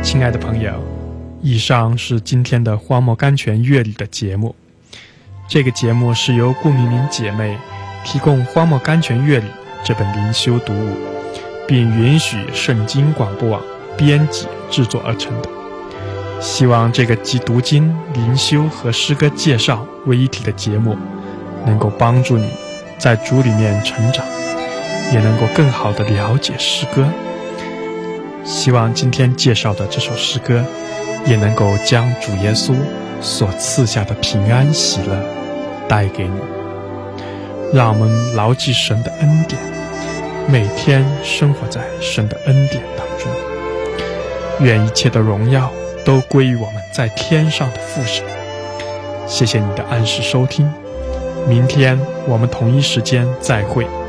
亲爱的朋友，以上是今天的荒漠甘泉乐理的节目。这个节目是由顾明明姐妹提供荒漠甘泉乐理这本灵修读物，并允许圣经广播网编辑制作而成的。希望这个集读经、灵修和诗歌介绍为一体的节目能够帮助你在主里面成长，也能够更好地了解诗歌。希望今天介绍的这首诗歌也能够将主耶稣所赐下的平安喜乐带给你。让我们牢记神的恩典，每天生活在神的恩典当中。愿一切的荣耀都归于我们在天上的父神。谢谢你的按时收听，明天我们同一时间再会。